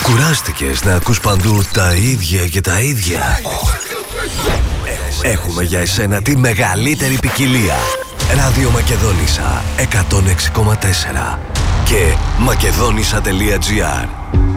Κουράστηκες να ακούς παντού τα ίδια και τα ίδια? Έχουμε για εσένα τη μεγαλύτερη ποικιλία. Ράδιο Μακεδόνισσα 106,4 και μακεδόνισσα.gr.